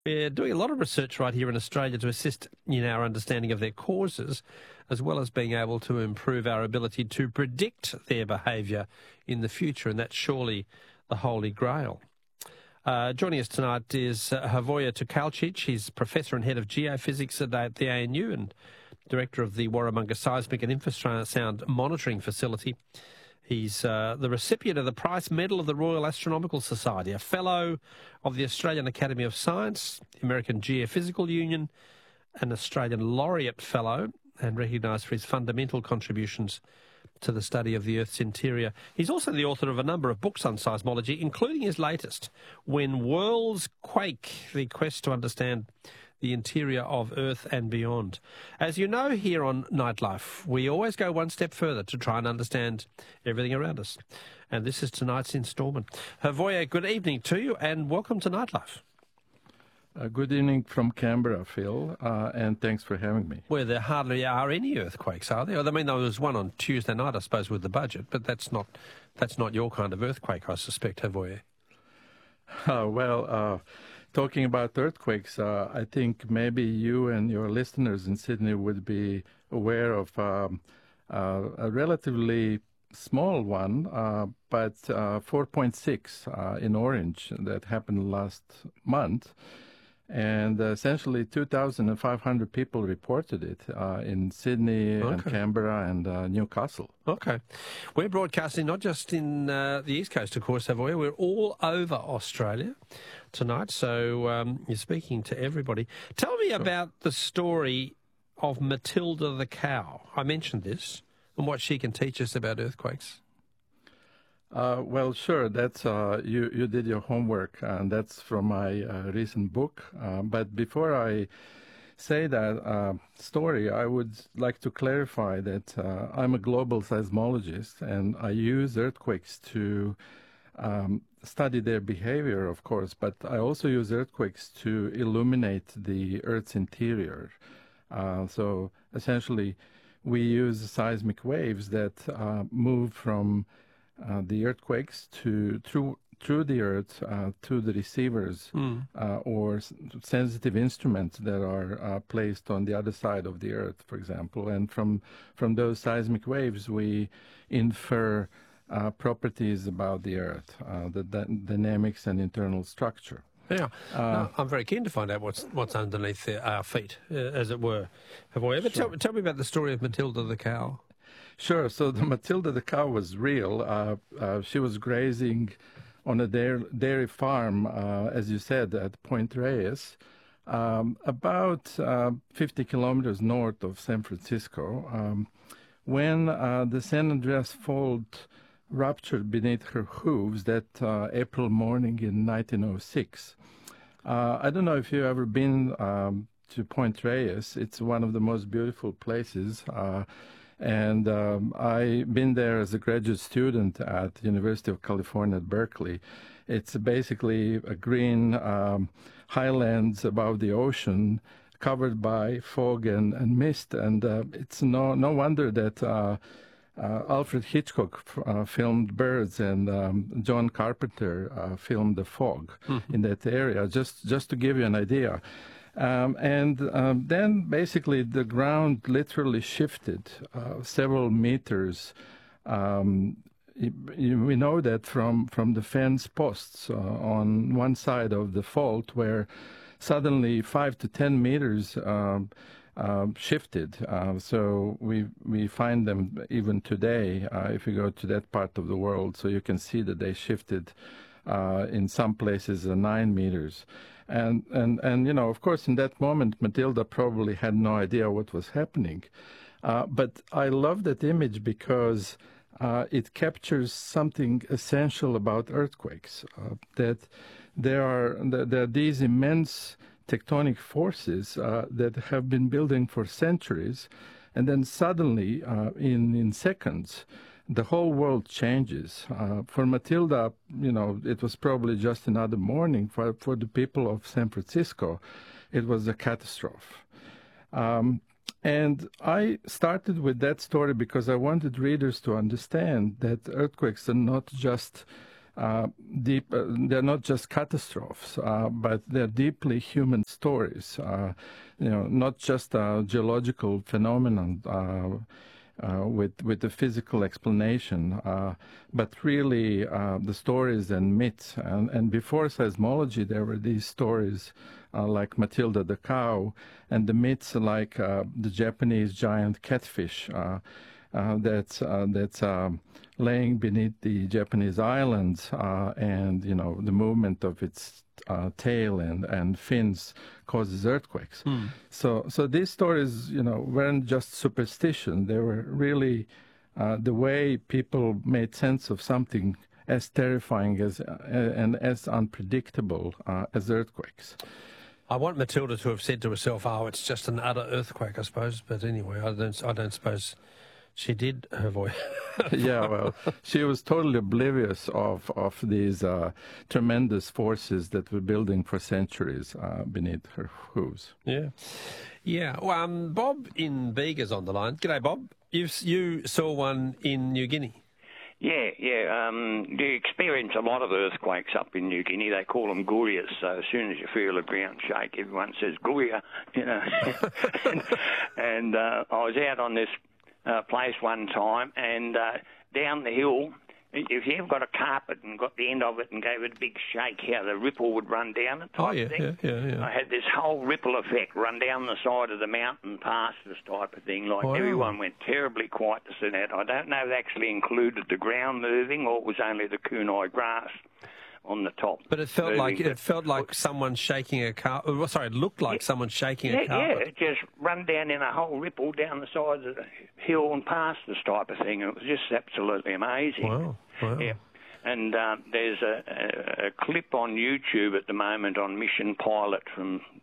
We're doing a lot of research right here in Australia to assist in our understanding of their causes, as well as being able to improve our ability to predict their behaviour in the future, and that's surely the Holy Grail. Joining us tonight is Hrvoje Tkalčić. He's Professor and Head of Geophysics at the ANU and Director of the Warramunga Seismic and Infrasound Monitoring Facility. He's the recipient of the Price Medal of the Royal Astronomical Society, a Fellow of the Australian Academy of Science, the American Geophysical Union, an Australian Laureate Fellow, and recognised for his fundamental contributions to the study of the Earth's interior. He's also the author of a number of books on seismology, including his latest, When Worlds Quake, the quest to understand the interior of Earth and beyond. As you know, here on Nightlife, we always go one step further to try and understand everything around us. And this is tonight's instalment. Hrvoje, good evening to you and welcome to Nightlife. Good evening from Canberra, Phil, and thanks for having me. Where there hardly are any earthquakes, are there? I mean, there was one on Tuesday night, I suppose, with the budget, but that's not your kind of earthquake, I suspect, Hrvoje. Talking about earthquakes, I think maybe you and your listeners in Sydney would be aware of a relatively small one, but 4.6 in Orange that happened last month. And essentially 2,500 people reported it in Sydney and Canberra and Newcastle. Okay. We're broadcasting not just in the East Coast, of course, Hrvoje. We're all over Australia tonight, so you're speaking to everybody. Tell me about the story of Matilda the cow. I mentioned this and what she can teach us about earthquakes. Well, sure. That's you did your homework, and that's from my recent book. But before I say that story, I would like to clarify that I'm a global seismologist, and I use earthquakes to study their behavior, of course. But I also use earthquakes to illuminate the Earth's interior. So essentially, we use seismic waves that move from the earthquakes through the Earth to the receivers or sensitive instruments that are placed on the other side of the Earth, for example. And from those seismic waves, we infer properties about the Earth, the dynamics and internal structure. Yeah, I'm very keen to find out what's underneath our feet, as it were. Hrvoje, but tell me about the story of Matilda the cow. Sure. So the Matilda the cow was real. She was grazing on a dairy farm, as you said, at Point Reyes, about 50 kilometers north of San Francisco, when the San Andreas Fault ruptured beneath her hooves that April morning in 1906. I don't know if you've ever been to Point Reyes. It's one of the most beautiful places. And I've been there as a graduate student at the University of California at Berkeley. It's basically a green highlands above the ocean, covered by fog and mist. And it's no wonder that Alfred Hitchcock filmed Birds and John Carpenter filmed The Fog in that area, just to give you an idea. Then basically the ground literally shifted several meters. We know that from the fence posts on one side of the fault, where suddenly 5 to 10 meters shifted. So we find them even today if you go to that part of the world. So you can see that they shifted in some places 9 meters. And you know, of course, in that moment, Matilda probably had no idea what was happening. But I love that image because it captures something essential about earthquakes, that there are these immense tectonic forces that have been building for centuries, and then suddenly, in seconds, the whole world changes. For Matilda, you know, it was probably just another morning. For the people of San Francisco, it was a catastrophe. And I started with that story because I wanted readers to understand that earthquakes are not just they're not just catastrophes, but they're deeply human stories. Not just a geological phenomenon with the physical explanation, but really the stories and myths. And before seismology, there were these stories like Matilda the cow, and the myths like the Japanese giant catfish that's laying beneath the Japanese islands, and the movement of its tail and fins causes earthquakes. So these stories, weren't just superstition; they were really the way people made sense of something as terrifying and as unpredictable as earthquakes. I want Matilda to have said to herself, "Oh, it's just an utter earthquake," I suppose. But anyway, I don't suppose she did, her voice. Yeah, well, she was totally oblivious of these tremendous forces that were building for centuries beneath her hooves. Yeah. Well, Bob in Bega's on the line. G'day, Bob. You saw one in New Guinea. Yeah. You experience a lot of earthquakes up in New Guinea. They call them gurias. So as soon as you feel the ground shake, everyone says guria. And I was out on this place one time, and down the hill, if you ever got a carpet and got the end of it and gave it a big shake, how the ripple would run down it type of thing. Yeah. I had this whole ripple effect run down the side of the mountain past this type of thing. Like everyone went terribly quiet to see that. I don't know if it actually included the ground moving or it was only the kunai grass on the top. But it felt like someone shaking a car. Oh, sorry, it looked like someone shaking a carpet. Yeah, it just run down in a whole ripple down the side of the hill and past this type of thing. It was just absolutely amazing. Wow. Yeah. And there's a clip on YouTube at the moment on Mission Pilot from